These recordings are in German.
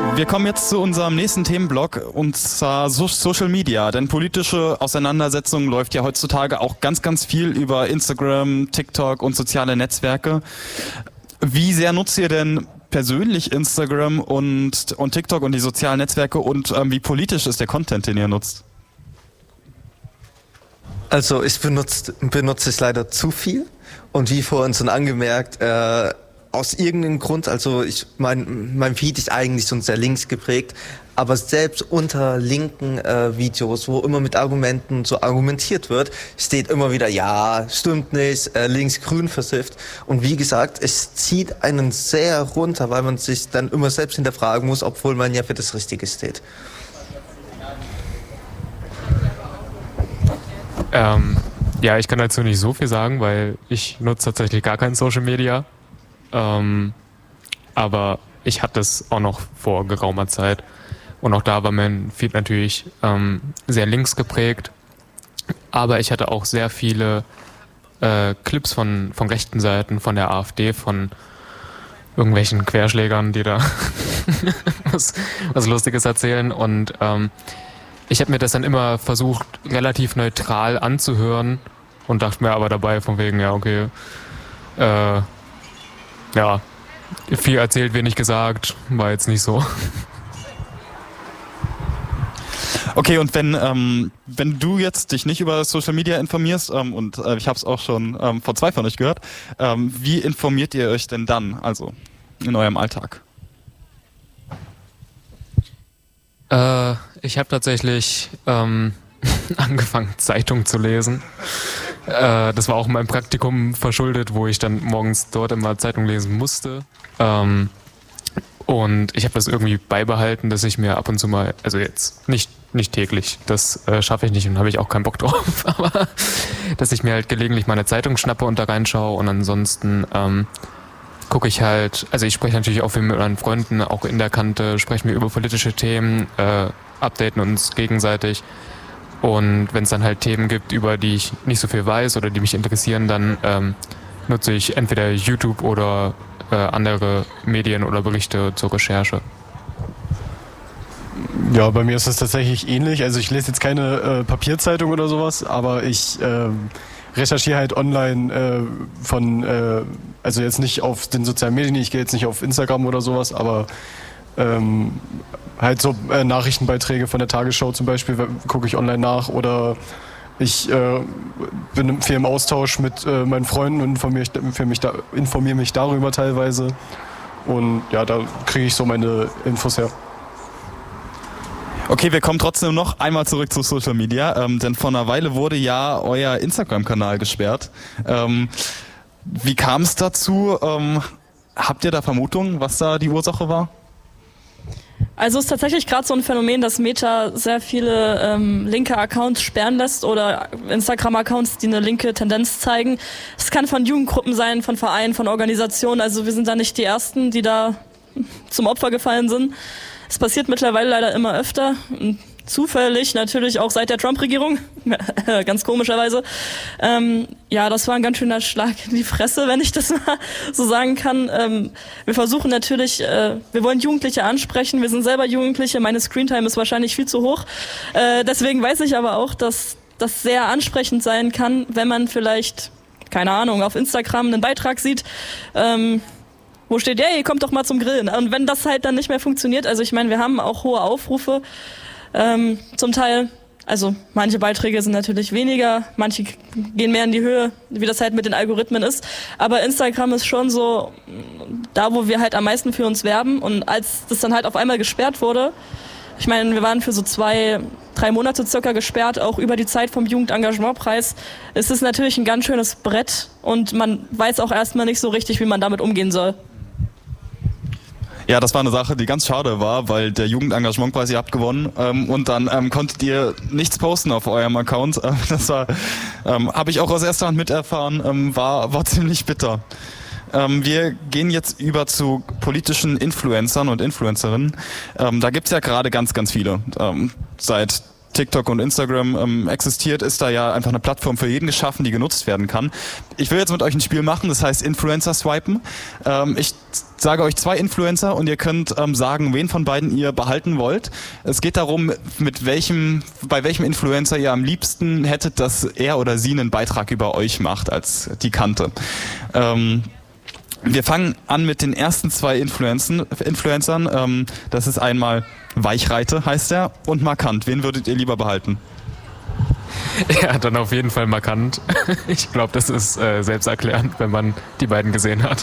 Wir kommen jetzt zu unserem nächsten Themenblock, und zwar Social Media. Denn politische Auseinandersetzung läuft ja heutzutage auch ganz, ganz viel über Instagram, TikTok und soziale Netzwerke. Wie sehr nutzt ihr denn persönlich Instagram und TikTok und die sozialen Netzwerke, und wie politisch ist der Content, den ihr nutzt? Also ich benutze es leider zu viel, und wie vorhin schon angemerkt, aus irgendeinem Grund, also mein Feed ist eigentlich schon sehr links geprägt, aber selbst unter linken Videos, wo immer mit Argumenten so argumentiert wird, steht immer wieder, ja, stimmt nicht, links-grün versifft. Und wie gesagt, es zieht einen sehr runter, weil man sich dann immer selbst hinterfragen muss, obwohl man ja für das Richtige steht. Ja, ich kann dazu nicht so viel sagen, weil ich nutze tatsächlich gar kein Social Media. Aber ich hatte es auch noch vor geraumer Zeit. Und auch da war mein Feed natürlich sehr links geprägt. Aber ich hatte auch sehr viele Clips von rechten Seiten, von der AfD, von irgendwelchen Querschlägern, die da was Lustiges erzählen. Und ich habe mir das dann immer versucht, relativ neutral anzuhören, und dachte mir aber dabei von wegen, ja, okay, ja, viel erzählt, wenig gesagt, war jetzt nicht so. Okay, und wenn du jetzt dich nicht über Social Media informierst, und ich habe es auch schon vor 2 von euch gehört, wie informiert ihr euch denn dann, also in eurem Alltag? Ich habe tatsächlich angefangen, Zeitung zu lesen. Das war auch meinem Praktikum verschuldet, wo ich dann morgens dort immer Zeitung lesen musste. Und ich habe das irgendwie beibehalten, dass ich mir ab und zu mal, also jetzt nicht täglich, das schaffe ich nicht und habe ich auch keinen Bock drauf, aber dass ich mir halt gelegentlich mal eine Zeitung schnappe und da reinschaue, und ansonsten gucke ich halt, also ich spreche natürlich auch viel mit meinen Freunden, auch in der Kante, sprechen wir über politische Themen, updaten uns gegenseitig. Und wenn es dann halt Themen gibt, über die ich nicht so viel weiß oder die mich interessieren, dann nutze ich entweder YouTube oder andere Medien oder Berichte zur Recherche. Ja, bei mir ist das tatsächlich ähnlich. Also ich lese jetzt keine Papierzeitung oder sowas, aber ich recherchiere halt online also jetzt nicht auf den sozialen Medien, ich gehe jetzt nicht auf Instagram oder sowas, aber halt so Nachrichtenbeiträge von der Tagesschau zum Beispiel gucke ich online nach, oder ich bin viel im Austausch mit meinen Freunden und informiere mich darüber teilweise, und ja, da kriege ich so meine Infos her. Okay, wir kommen trotzdem noch einmal zurück zu Social Media, denn vor einer Weile wurde ja euer Instagram-Kanal gesperrt. Wie kam es dazu? Habt ihr da Vermutungen, was da die Ursache war? Also es ist tatsächlich gerade so ein Phänomen, dass Meta sehr viele linke Accounts sperren lässt, oder Instagram-Accounts, die eine linke Tendenz zeigen. Es kann von Jugendgruppen sein, von Vereinen, von Organisationen. Also wir sind da nicht die Ersten, die da zum Opfer gefallen sind. Es passiert mittlerweile leider immer öfter. Zufällig natürlich auch seit der Trump-Regierung, ganz komischerweise. Ja, das war ein ganz schöner Schlag in die Fresse, wenn ich das mal so sagen kann. Wir versuchen natürlich, wir wollen Jugendliche ansprechen, wir sind selber Jugendliche, meine Screentime ist wahrscheinlich viel zu hoch. Deswegen weiß ich aber auch, dass das sehr ansprechend sein kann, wenn man vielleicht, keine Ahnung, auf Instagram einen Beitrag sieht, wo steht, hey, kommt doch mal zum Grillen. Und wenn das halt dann nicht mehr funktioniert, also ich meine, wir haben auch hohe Aufrufe, zum Teil, also manche Beiträge sind natürlich weniger, manche gehen mehr in die Höhe, wie das halt mit den Algorithmen ist. Aber Instagram ist schon so da, wo wir halt am meisten für uns werben. Und als das dann halt auf einmal gesperrt wurde, ich meine, wir waren für so 2-3 Monate circa gesperrt, auch über die Zeit vom Jugendengagementpreis. Es ist natürlich ein ganz schönes Brett, und man weiß auch erstmal nicht so richtig, wie man damit umgehen soll. Ja, das war eine Sache, die ganz schade war, weil der Jugendengagementpreis, ihr habt gewonnen, und dann konntet ihr nichts posten auf eurem Account. Das war, habe ich auch aus erster Hand miterfahren, war ziemlich bitter. Wir gehen jetzt über zu politischen Influencern und Influencerinnen. Da gibt's ja gerade ganz, ganz viele. Seit TikTok und Instagram existiert, ist da ja einfach eine Plattform für jeden geschaffen, die genutzt werden kann. Ich will jetzt mit euch ein Spiel machen, das heißt Influencer swipen. Ich sage euch 2 Influencer und ihr könnt sagen, wen von beiden ihr behalten wollt. Es geht darum, bei welchem Influencer ihr am liebsten hättet, dass er oder sie einen Beitrag über euch macht als die Kante. Wir fangen an mit den ersten 2 Influencern. Das ist einmal Weichreite, heißt er, und Markant. Wen würdet ihr lieber behalten? Ja, dann auf jeden Fall Markant. Ich glaube, das ist selbsterklärend, wenn man die beiden gesehen hat.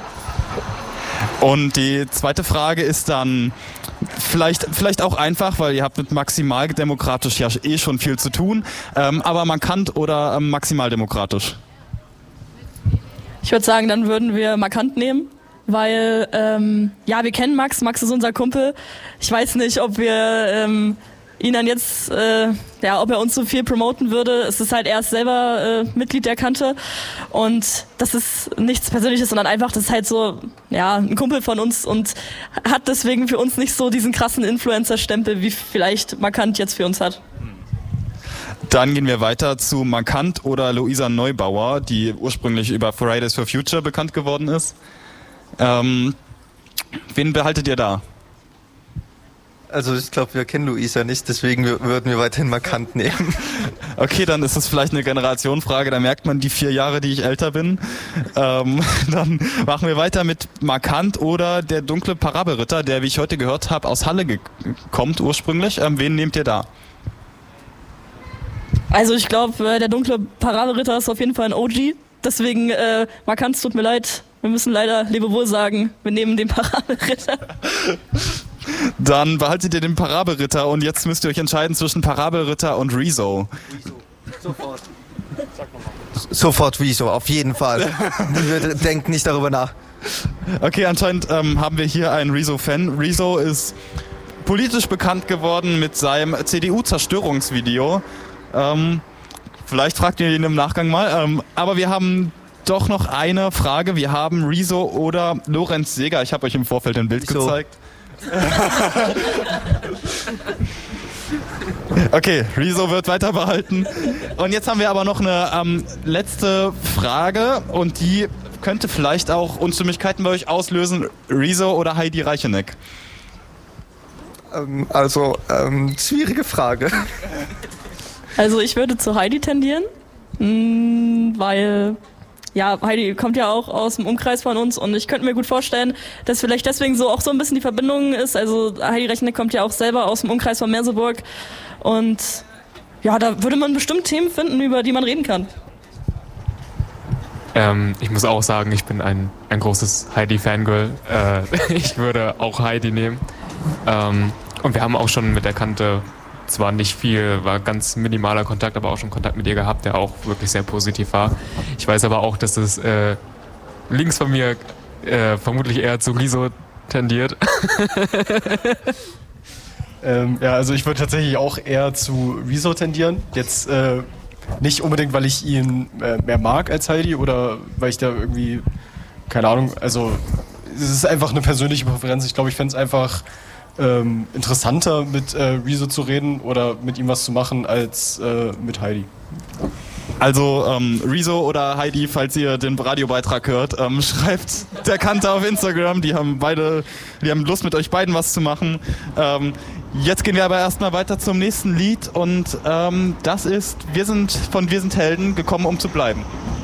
Und die zweite Frage ist dann vielleicht auch einfach, weil ihr habt mit maximaldemokratisch ja eh schon viel zu tun, aber Markant oder maximaldemokratisch? Ich würde sagen, dann würden wir Markant nehmen, weil, wir kennen Max. Max ist unser Kumpel. Ich weiß nicht, ob wir ihn dann jetzt, ob er uns so viel promoten würde. Es ist halt, er ist selber Mitglied der Kante und das ist nichts Persönliches, sondern einfach, das ist halt so, ein Kumpel von uns und hat deswegen für uns nicht so diesen krassen Influencer-Stempel, wie vielleicht Markant jetzt für uns hat. Dann gehen wir weiter zu Markant oder Luisa Neubauer, die ursprünglich über Fridays for Future bekannt geworden ist. Wen behaltet ihr da? Also ich glaube, wir kennen Luisa nicht, deswegen würden wir weiterhin Markant nehmen. Okay, dann ist es vielleicht eine Generationenfrage, da merkt man die 4 Jahre, die ich älter bin. Dann machen wir weiter mit Markant oder der dunkle Parabelritter, der, wie ich heute gehört habe, aus Halle kommt ursprünglich. Wen nehmt ihr da? Also ich glaube, der dunkle Parabelritter ist auf jeden Fall ein OG. Deswegen, Markant, tut mir leid. Wir müssen leider Lebewohl sagen. Wir nehmen den Parabelritter. Dann behaltet ihr den Parabelritter und jetzt müsst ihr euch entscheiden zwischen Parabelritter und Rezo. Sofort. Sofort Rezo, auf jeden Fall. Wir denken nicht darüber nach. Okay, anscheinend haben wir hier einen Rezo-Fan. Rezo ist politisch bekannt geworden mit seinem CDU-Zerstörungsvideo. Vielleicht fragt ihr ihn im Nachgang mal. Aber wir haben doch noch eine Frage. Wir haben Rezo oder Lorenz Seeger. Ich habe euch im Vorfeld ein Bild gezeigt. Okay, Rezo wird weiter behalten. Und jetzt haben wir aber noch eine letzte Frage und die könnte vielleicht auch Unstimmigkeiten bei euch auslösen. Rezo oder Heidi Reicheneck? Schwierige Frage. Also ich würde zu Heidi tendieren, weil Heidi kommt ja auch aus dem Umkreis von uns und ich könnte mir gut vorstellen, dass vielleicht deswegen so auch so ein bisschen die Verbindung ist. Also Heidi Reicheneck kommt ja auch selber aus dem Umkreis von Merseburg und da würde man bestimmt Themen finden, über die man reden kann. Ich muss auch sagen, ich bin ein großes Heidi-Fangirl. Ich würde auch Heidi nehmen. Und wir haben auch schon mit der Kante zwar nicht viel, war ganz minimaler Kontakt, aber auch schon Kontakt mit ihr gehabt, der auch wirklich sehr positiv war. Ich weiß aber auch, dass es links von mir vermutlich eher zu Rezo tendiert. Also ich würde tatsächlich auch eher zu Rezo tendieren. Jetzt nicht unbedingt, weil ich ihn mehr mag als Heidi oder weil ich da irgendwie, keine Ahnung, also es ist einfach eine persönliche Präferenz. Ich glaube, ich fände es einfach interessanter mit Rezo zu reden oder mit ihm was zu machen als mit Heidi. Also Rezo oder Heidi, falls ihr den Radiobeitrag hört, schreibt der Kante auf Instagram. Die haben Lust, mit euch beiden was zu machen. Jetzt gehen wir aber erstmal weiter zum nächsten Lied und das ist Wir sind Helden, gekommen um zu bleiben.